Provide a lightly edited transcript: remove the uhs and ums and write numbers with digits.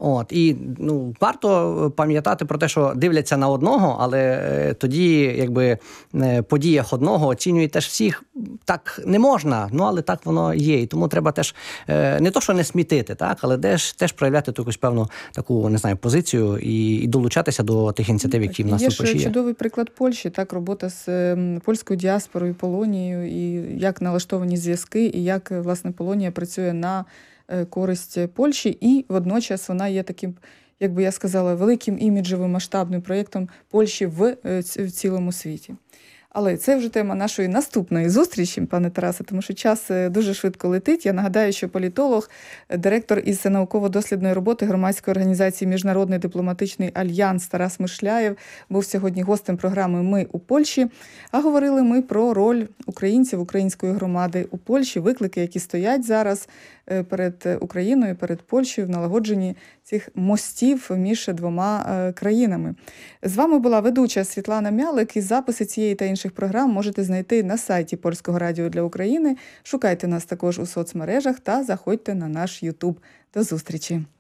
І варто пам'ятати про те, що дивляться на одного, але тоді якби по діях одного оцінюють теж всіх. Так не можна, але так воно є. І тому треба теж не то, що не смітити, так, але теж проявляти якусь певну таку, не знаю, позицію і долучатися до тих ініціатив, які в нас у Польщі є. Є чудовий приклад Польщі, так, робота з польською діаспорою, Полонією, і як налаштовані зв'язки, і як, власне, Полонія працює на користь Польщі, і водночас вона є таким, як би я сказала, великим іміджевим масштабним проєктом Польщі в цілому світі. Але це вже тема нашої наступної зустрічі, пане Тарасе, тому що час дуже швидко летить. Я нагадаю, що політолог, директор із науково-дослідної роботи громадської організації «Міжнародний дипломатичний альянс» Тарас Мишляєв був сьогодні гостем програми «Ми у Польщі». А говорили ми про роль українців, української громади у Польщі, виклики, які стоять зараз перед Україною, перед Польщею в налагодженні цих мостів між двома країнами. З вами була ведуча Світлана Мялик, і записи цієї та інших програм можете знайти на сайті Польського радіо для України. Шукайте нас також у соцмережах та заходьте на наш YouTube. До зустрічі!